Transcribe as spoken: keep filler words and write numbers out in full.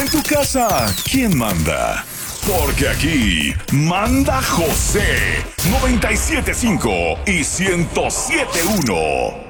En tu casa, ¿quién manda? Porque aquí manda José noventa y siete punto cinco y ciento siete punto uno.